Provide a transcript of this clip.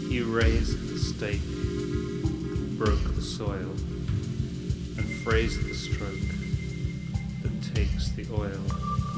He raised the stake, broke the soil, and phrased the stroke that takes the oil.